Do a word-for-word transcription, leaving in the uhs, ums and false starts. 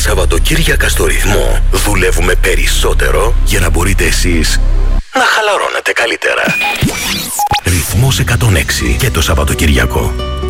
Σαββατοκύριακα στο Ρυθμό δουλεύουμε περισσότερο για να μπορείτε εσείς να χαλαρώνετε καλύτερα. Ρυθμός εκατόν έξι και το Σαββατοκύριακο.